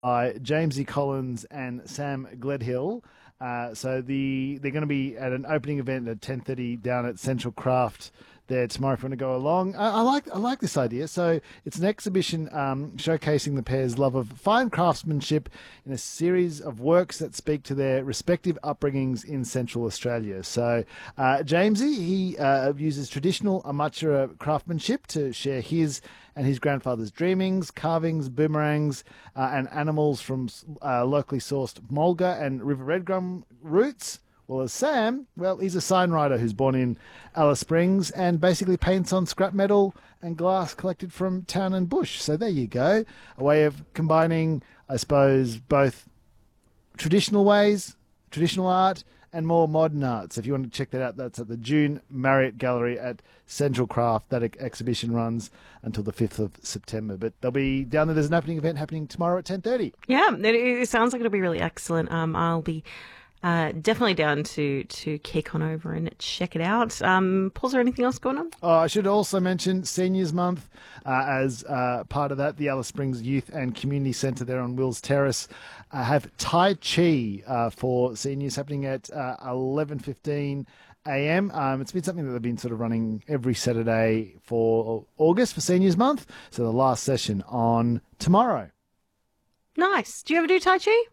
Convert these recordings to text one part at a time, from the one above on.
by Jamesy Collins and Sam Gledhill. They're going to be at an opening event at 10:30 down at Central Craft there tomorrow if you want to go along. I like this idea. So it's an exhibition showcasing the pair's love of fine craftsmanship in a series of works that speak to their respective upbringings in Central Australia. So Jamesy, he uses traditional Amatara craftsmanship to share his and his grandfather's dreamings, carvings, boomerangs, and animals from locally sourced mulga and river redgum roots. Well, as Sam, he's a signwriter who's born in Alice Springs and basically paints on scrap metal and glass collected from town and bush. So there you go. A way of combining, I suppose, both traditional ways, traditional art, and more modern art. So if you want to check that out, that's at the June Marriott Gallery at Central Craft. That exhibition runs until the 5th of September. But they'll be down there. There's an opening event happening tomorrow at 10:30. Yeah, it sounds like it'll be really excellent. I'll be definitely down to kick on over and check it out. Paul, is there anything else going on? I should also mention Seniors Month as part of that. The Alice Springs Youth and Community Centre there on Wills Terrace have Tai Chi for seniors happening at 11:15 a.m. It's been something that they've been sort of running every Saturday for August for Seniors Month. So the last session on tomorrow. Nice. Do you ever do Tai Chi?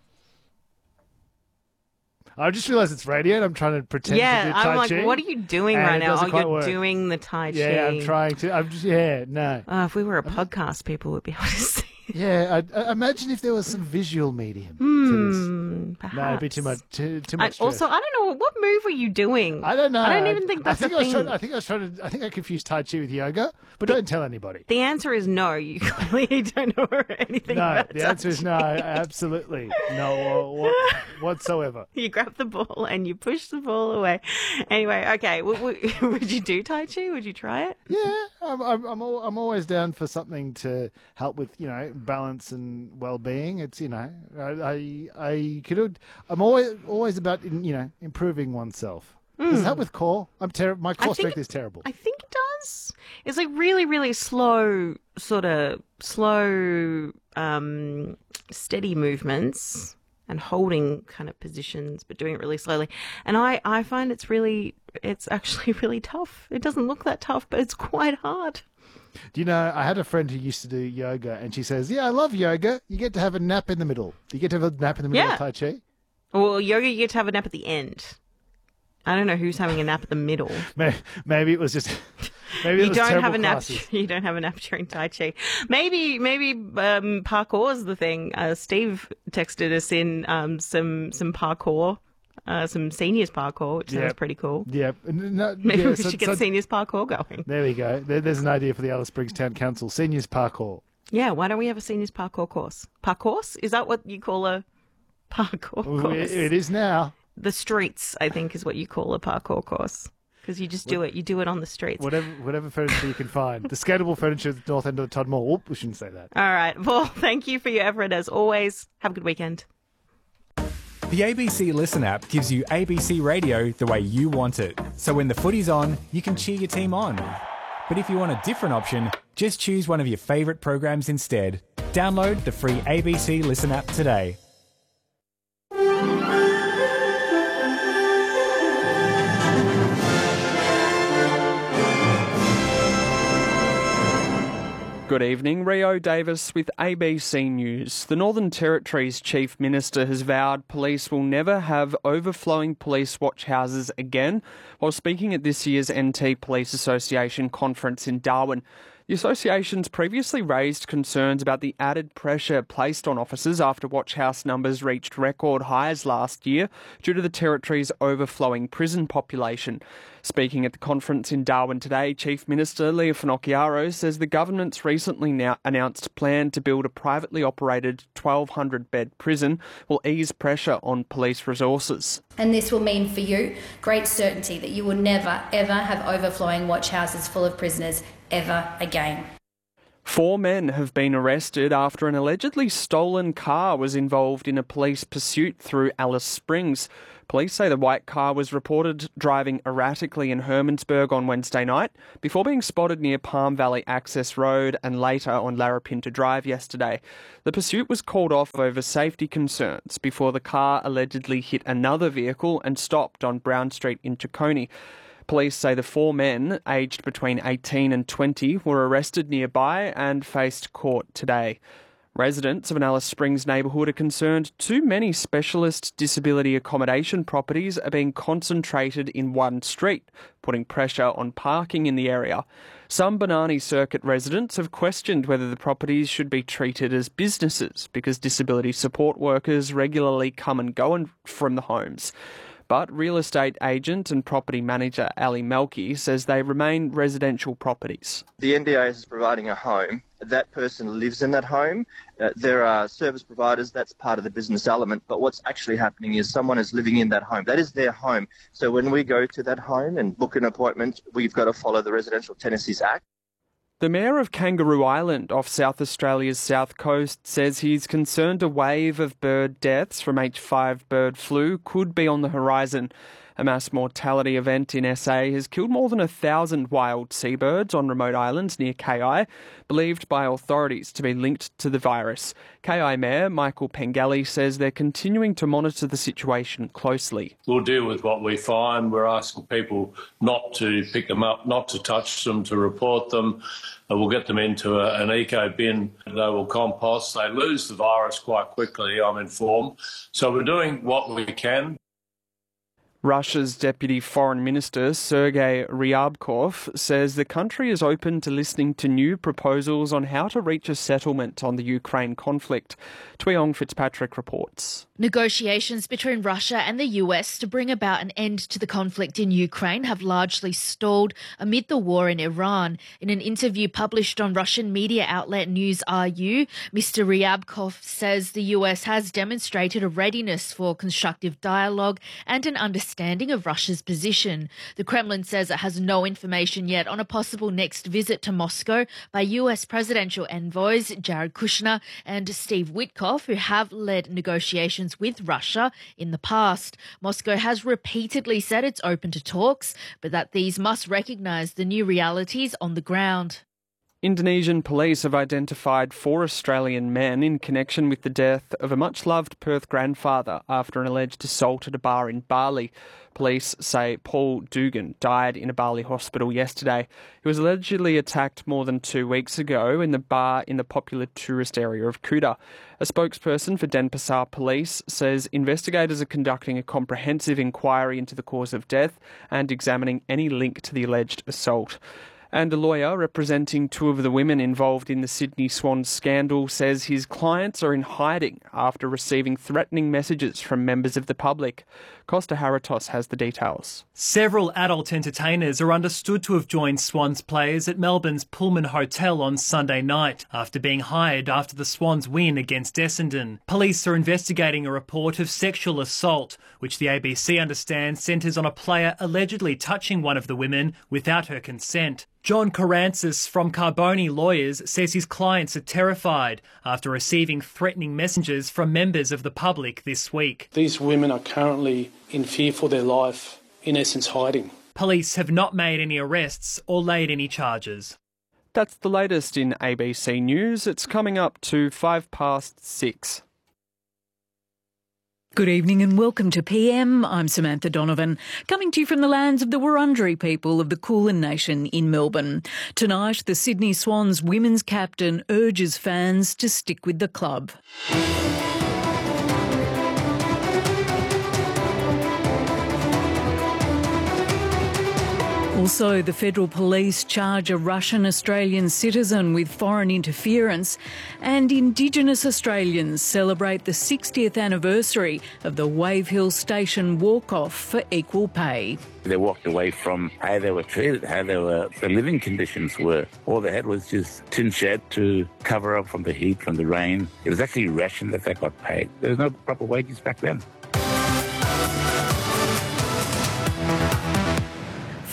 I just realised it's radio and I'm trying to pretend to do Tai Chi. Yeah, I'm like, what are you doing right now? Oh, you're work. doing the Tai Chi. Yeah, I'm trying to. No. If we were a podcast, people would be able to see. Yeah, I imagine if there was some visual medium to this. Perhaps. No, it'd be too much stress. Also, I don't know, what move were you doing? I don't know. I don't even think that's a thing. I think I confused Tai Chi with yoga, but don't tell anybody. The answer is no. You clearly don't know anything about the answer is no, absolutely. No, whatsoever. You grab the ball and you push the ball away. Anyway, okay. Would you do Tai Chi? Would you try it? Yeah, I'm always down for something to help with, balance and well-being. It's, I'm always about, improving oneself. Does it help with core? My core strength is terrible. I think it does. It's like really, really slow, steady movements and holding kind of positions, but doing it really slowly. And I find it's actually really tough. It doesn't look that tough, but it's quite hard. Do you know, I had a friend who used to do yoga, and she says, I love yoga. You get to have a nap in the middle. Do you get to have a nap in the middle of Tai Chi? Well, yoga, you get to have a nap at the end. I don't know who's having a nap at the middle. Maybe it was just... Maybe you don't have a nap. You don't have a nap during Tai Chi. Maybe parkour is the thing. Steve texted us in some parkour. Some seniors parkour, which sounds pretty cool. Yeah. Maybe we should get seniors parkour going. There we go. There's an idea for the Alice Springs Town Council. Seniors parkour. Yeah, why don't we have a seniors parkour course? Parcourse? Is that what you call a parkour course? It is now. The streets, I think, is what you call a parkour course. Because you just do it. You do it on the streets. Whatever furniture you can find. The skatable furniture at the north end of the Todd Mall. Whoop, we shouldn't say that. All right. Well, thank you for your effort as always. Have a good weekend. The ABC Listen app gives you ABC radio the way you want it. So when the footy's on, you can cheer your team on. But if you want a different option, just choose one of your favourite programs instead. Download the free ABC Listen app today. Good evening, Rio Davis with ABC News. The Northern Territory's Chief Minister has vowed police will never have overflowing police watch houses again while speaking at this year's NT Police Association conference in Darwin. The association's previously raised concerns about the added pressure placed on officers after watch house numbers reached record highs last year due to the Territory's overflowing prison population. Speaking at the conference in Darwin today, Chief Minister Leah Finocchiaro says the government's recently now announced plan to build a privately operated 1,200-bed prison will ease pressure on police resources. And this will mean for you great certainty that you will never, ever have overflowing watch houses full of prisoners ever again. 4 men have been arrested after an allegedly stolen car was involved in a police pursuit through Alice Springs. Police say the white car was reported driving erratically in Hermannsburg on Wednesday night before being spotted near Palm Valley Access Road and later on Larapinta Drive yesterday. The pursuit was called off over safety concerns before the car allegedly hit another vehicle and stopped on Brown Street in Chaconi. Police say the 4 men, aged between 18 and 20, were arrested nearby and faced court today. Residents of an Alice Springs neighbourhood are concerned too many specialist disability accommodation properties are being concentrated in one street, putting pressure on parking in the area. Some Banani Circuit residents have questioned whether the properties should be treated as businesses because disability support workers regularly come and go from the homes. But real estate agent and property manager Ali Melki says they remain residential properties. The NDA is providing a home. That person lives in that home. There are service providers. That's part of the business element. But what's actually happening is someone is living in that home. That is their home. So when we go to that home and book an appointment, we've got to follow the Residential Tenancies Act. The Mayor of Kangaroo Island off South Australia's south coast says he's concerned a wave of bird deaths from H5 bird flu could be on the horizon. A mass mortality event in SA has killed more than 1,000 wild seabirds on remote islands near KI, believed by authorities to be linked to the virus. KI Mayor Michael Pengelly says they're continuing to monitor the situation closely. We'll deal with what we find. We're asking people not to pick them up, not to touch them, to report them. We'll get them into an eco bin. They will compost. They lose the virus quite quickly, I'm informed. So we're doing what we can. Russia's Deputy Foreign Minister Sergei Ryabkov says the country is open to listening to new proposals on how to reach a settlement on the Ukraine conflict. Tweong Fitzpatrick reports. Negotiations between Russia and the US to bring about an end to the conflict in Ukraine have largely stalled amid the war in Iran. In an interview published on Russian media outlet News.ru, Mr. Ryabkov says the US has demonstrated a readiness for constructive dialogue and an understanding of Russia's position. The Kremlin says it has no information yet on a possible next visit to Moscow by US presidential envoys Jared Kushner and Steve Witkoff, who have led negotiations with Russia in the past. Moscow has repeatedly said it's open to talks, but that these must recognise the new realities on the ground. Indonesian police have identified 4 Australian men in connection with the death of a much-loved Perth grandfather after an alleged assault at a bar in Bali. Police say Paul Dugan died in a Bali hospital yesterday. He was allegedly attacked more than 2 weeks ago in the bar in the popular tourist area of Kuta. A spokesperson for Denpasar Police says investigators are conducting a comprehensive inquiry into the cause of death and examining any link to the alleged assault. And a lawyer representing 2 of the women involved in the Sydney Swans scandal says his clients are in hiding after receiving threatening messages from members of the public. Costa Haratos has the details. Several adult entertainers are understood to have joined Swans players at Melbourne's Pullman Hotel on Sunday night after being hired after the Swans win against Essendon. Police are investigating a report of sexual assault, which the ABC understands centres on a player allegedly touching one of the women without her consent. John Karantzis from Carboni Lawyers says his clients are terrified after receiving threatening messages from members of the public this week. These women are currently in fear for their life, in essence hiding. Police have not made any arrests or laid any charges. That's the latest in ABC News. It's coming up to 6:05. Good evening and welcome to PM. I'm Samantha Donovan, coming to you from the lands of the Wurundjeri people of the Kulin Nation in Melbourne. Tonight, the Sydney Swans women's captain urges fans to stick with the club. Also, the Federal Police charge a Russian-Australian citizen with foreign interference, and Indigenous Australians celebrate the 60th anniversary of the Wave Hill Station walk-off for equal pay. They walked away from how they were treated, how the living conditions were. All they had was just tin shed to cover up from the heat, from the rain. It was actually ration that they got paid. There was no proper wages back then.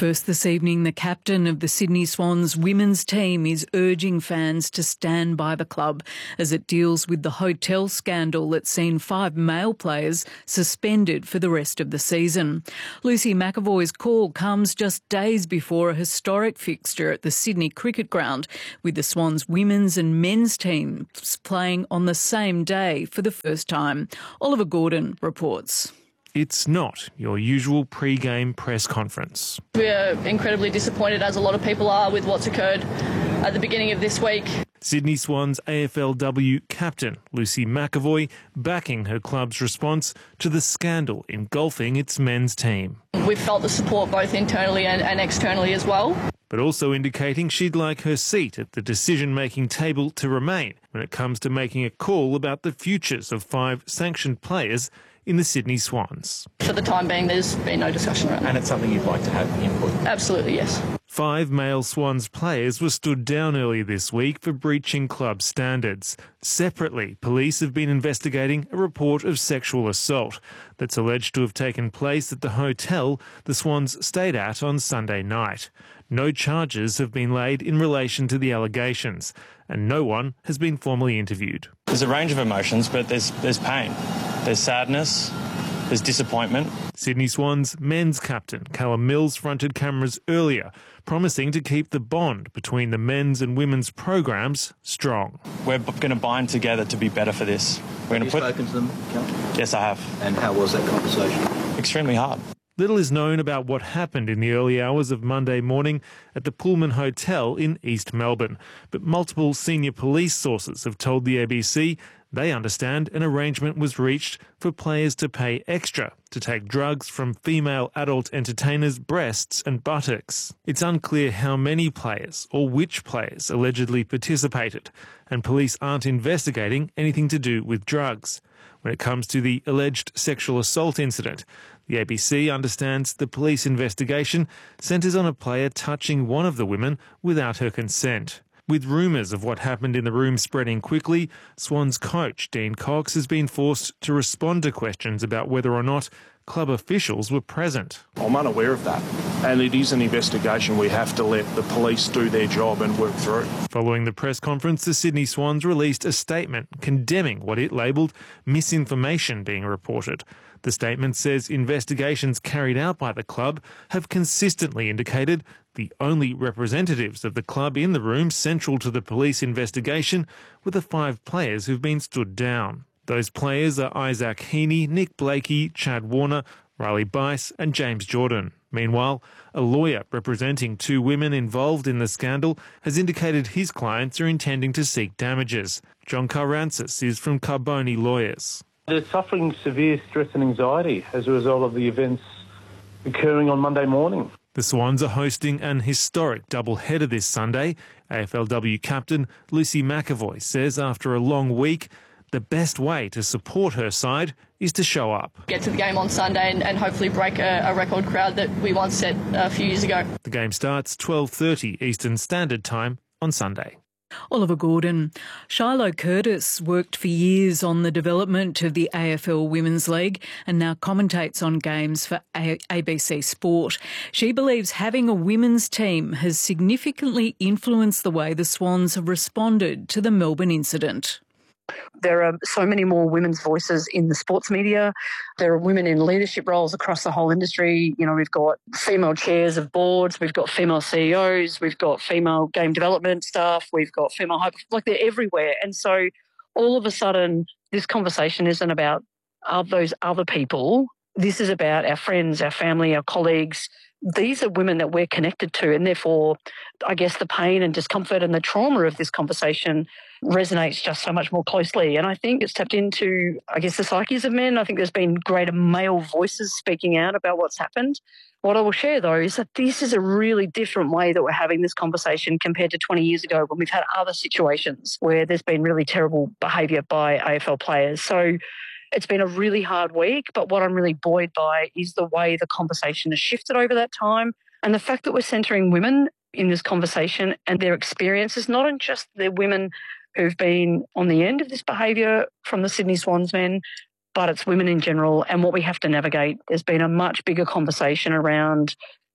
First this evening, the captain of the Sydney Swans women's team is urging fans to stand by the club as it deals with the hotel scandal that's seen 5 male players suspended for the rest of the season. Lucy McAvoy's call comes just days before a historic fixture at the Sydney Cricket Ground, with the Swans women's and men's teams playing on the same day for the first time. Oliver Gordon reports. It's not your usual pre-game press conference. We're incredibly disappointed, as a lot of people are, with what's occurred at the beginning of this week. Sydney Swans AFLW captain Lucy McAvoy backing her club's response to the scandal engulfing its men's team. We've felt the support both internally and externally as well. But also indicating she'd like her seat at the decision-making table to remain when it comes to making a call about the futures of 5 sanctioned players in the Sydney Swans. For the time being, there's been no discussion around that. And it's something you'd like to have input? Absolutely, yes. 5 male Swans players were stood down earlier this week for breaching club standards. Separately, police have been investigating a report of sexual assault that's alleged to have taken place at the hotel the Swans stayed at on Sunday night. No charges have been laid in relation to the allegations, and no one has been formally interviewed. There's a range of emotions, but there's pain, there's sadness, there's disappointment. Sydney Swans men's captain Callum Mills fronted cameras earlier, promising to keep the bond between the men's and women's programs strong. We're going to bind together to be better for this. Have you spoken to them, Callum? Yes, I have. And how was that conversation? Extremely hard. Little is known about what happened in the early hours of Monday morning at the Pullman Hotel in East Melbourne, but multiple senior police sources have told the ABC they understand an arrangement was reached for players to pay extra to take drugs from female adult entertainers' breasts and buttocks. It's unclear how many players or which players allegedly participated, and police aren't investigating anything to do with drugs. When it comes to the alleged sexual assault incident, the ABC understands the police investigation centres on a player touching one of the women without her consent. With rumours of what happened in the room spreading quickly, Swans coach Dean Cox has been forced to respond to questions about whether or not club officials were present. I'm unaware of that, and it is an investigation we have to let the police do their job and work through. Following the press conference, the Sydney Swans released a statement condemning what it labelled misinformation being reported. The statement says investigations carried out by the club have consistently indicated the only representatives of the club in the room central to the police investigation were the 5 players who've been stood down. Those players are Isaac Heaney, Nick Blakey, Chad Warner, Riley Bice and James Jordan. Meanwhile, a lawyer representing 2 women involved in the scandal has indicated his clients are intending to seek damages. John Carrancis is from Carboni Lawyers. They're suffering severe stress and anxiety as a result of the events occurring on Monday morning. The Swans are hosting an historic double-header this Sunday. AFLW captain Lucy McAvoy says after a long week, the best way to support her side is to show up. Get to the game on Sunday and hopefully break a record crowd that we once set a few years ago. The game starts 12:30 Eastern Standard Time on Sunday. Oliver Gordon. Shiloh Curtis worked for years on the development of the AFL Women's League and now commentates on games for ABC Sport. She believes having a women's team has significantly influenced the way the Swans have responded to the Melbourne incident. There are so many more women's voices in the sports media. There are women in leadership roles across the whole industry. You know, we've got female chairs of boards, we've got female CEOs, we've got female game development staff, we've got female like they're everywhere. And so all of a sudden, this conversation isn't about those other people. This is about our friends, our family, our colleagues. These are women that we're connected to, and therefore, I guess the pain and discomfort and the trauma of this conversation resonates just so much more closely. And I think it's tapped into, I guess, the psyches of men. I think there's been greater male voices speaking out about what's happened. What I will share, though, is that this is a really different way that we're having this conversation compared to 20 years ago when we've had other situations where there's been really terrible behaviour by AFL players. So it's been a really hard week, but what I'm really buoyed by is the way the conversation has shifted over that time and the fact that we're centering women in this conversation and their experiences, not just the women who've been on the end of this behaviour from the Sydney Swans men, but it's women in general and what we have to navigate. There's been a much bigger conversation around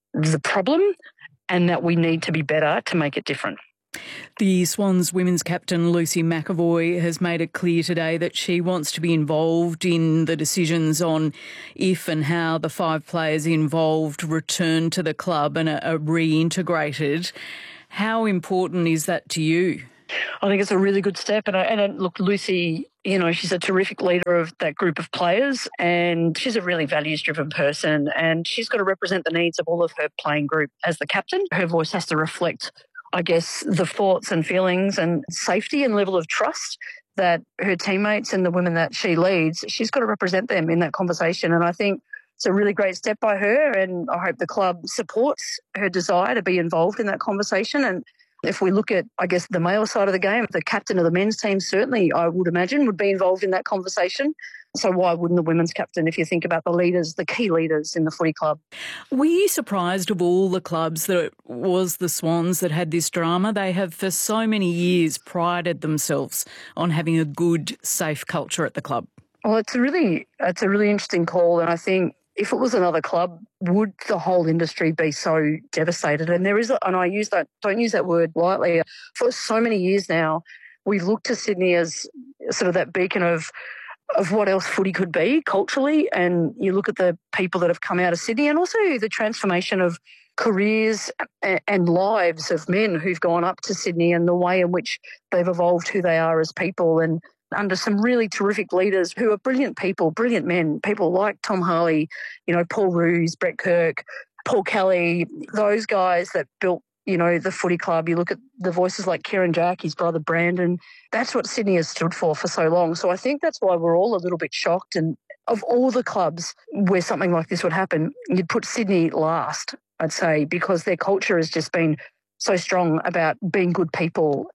the problem and that we need to be better to make it different. The Swans women's captain Lucy McEvoy has made it clear today that she wants to be involved in the decisions on if and how the 5 players involved return to the club and are reintegrated. How important is that to you? I think it's a really good step. And look, Lucy, she's a terrific leader of that group of players, and she's a really values-driven person, and she's got to represent the needs of all of her playing group as the captain. Her voice has to reflect, I guess, the thoughts and feelings and safety and level of trust that her teammates and the women that she leads, she's got to represent them in that conversation. And I think it's a really great step by her, and I hope the club supports her desire to be involved in that conversation. And if we look at, I guess, the male side of the game, the captain of the men's team certainly, I would imagine, would be involved in that conversation. So why wouldn't the women's captain, if you think about the leaders, the key leaders in the footy club? Were you surprised of all the clubs that it was the Swans that had this drama? They have for so many years prided themselves on having a good, safe culture at the club. Well, it's a really interesting call, and I think if it was another club, would the whole industry be so devastated? And there is, and I don't use that word lightly. For so many years now, we've looked to Sydney as sort of that beacon of what else footy could be culturally. And you look at the people that have come out of Sydney, and also the transformation of careers and lives of men who've gone up to Sydney, and the way in which they've evolved who they are as people, and under some really terrific leaders who are brilliant people, brilliant men, people like Tom Harley, Paul Roos, Brett Kirk, Paul Kelly, those guys that built, the footy club. You look at the voices like Kieran Jack, his brother Brandon. That's what Sydney has stood for so long. So I think that's why we're all a little bit shocked. And of all the clubs where something like this would happen, you'd put Sydney last, I'd say, because their culture has just been so strong about being good people.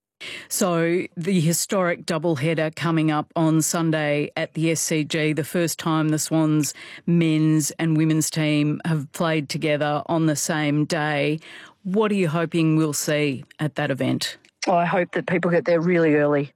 So the historic doubleheader coming up on Sunday at the SCG, the first time the Swans men's and women's team have played together on the same day. What are you hoping we'll see at that event? I hope that people get there really early,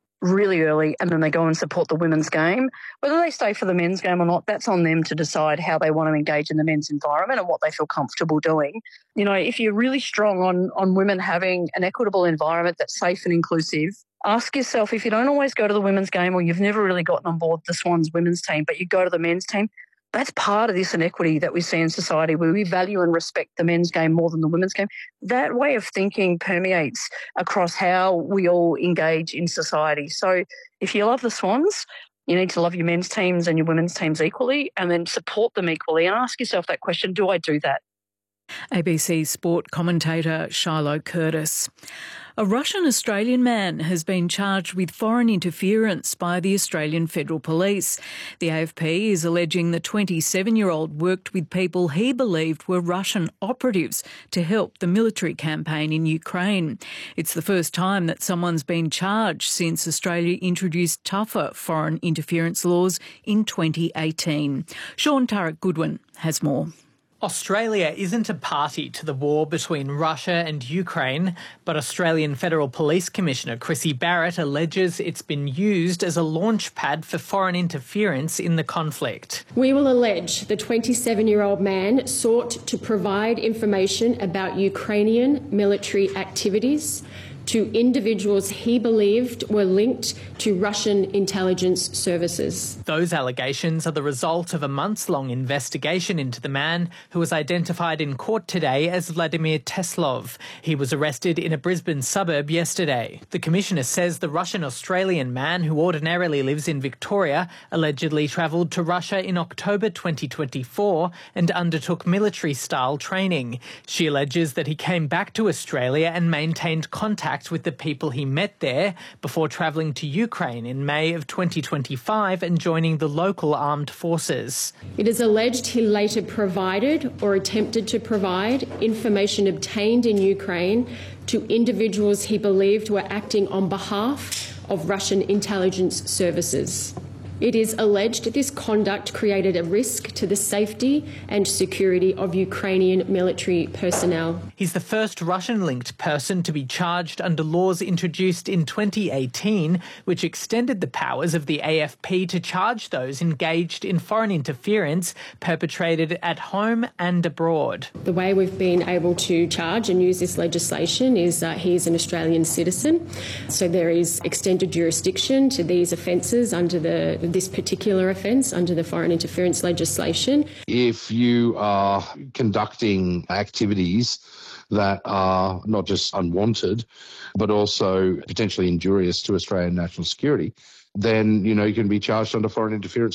and then they go and support the women's game. Whether they stay for the men's game or not, that's on them to decide how they want to engage in the men's environment and what they feel comfortable doing. If you're really strong on women having an equitable environment that's safe and inclusive, ask yourself, if you don't always go to the women's game, or you've never really gotten on board the Swans women's team, but you go to the men's team, that's part of this inequity that we see in society, where we value and respect the men's game more than the women's game. That way of thinking permeates across how we all engage in society. So if you love the Swans, you need to love your men's teams and your women's teams equally, and then support them equally, and ask yourself that question, do I do that? ABC sport commentator Shiloh Curtis. A Russian-Australian man has been charged with foreign interference by the Australian Federal Police. The AFP is alleging the 27-year-old worked with people he believed were Russian operatives to help the military campaign in Ukraine. It's the first time that someone's been charged since Australia introduced tougher foreign interference laws in 2018. Sean Turek-Goodwin has more. Australia isn't a party to the war between Russia and Ukraine, but Australian Federal Police Commissioner Chrissy Barrett alleges it's been used as a launch pad for foreign interference in the conflict. We will allege the 27-year-old man sought to provide information about Ukrainian military activities to individuals he believed were linked to Russian intelligence services. Those allegations are the result of a months-long investigation into the man, who was identified in court today as Vladimir Teslov. He was arrested in a Brisbane suburb yesterday. The Commissioner says the Russian-Australian man, who ordinarily lives in Victoria, allegedly travelled to Russia in October 2024 and undertook military-style training. She alleges that he came back to Australia and maintained contact with the people he met there before travelling to Ukraine in May of 2025 and joining the local armed forces. It is alleged he later provided or attempted to provide information obtained in Ukraine to individuals he believed were acting on behalf of Russian intelligence services. It is alleged this conduct created a risk to the safety and security of Ukrainian military personnel. He's the first Russian-linked person to be charged under laws introduced in 2018, which extended the powers of the AFP to charge those engaged in foreign interference perpetrated at home and abroad. The way we've been able to charge and use this legislation is he is an Australian citizen, so there is extended jurisdiction to these offences under this particular offence under the foreign interference legislation. If you are conducting activities that are not just unwanted, but also potentially injurious to Australian national security, then, you can be charged under foreign interference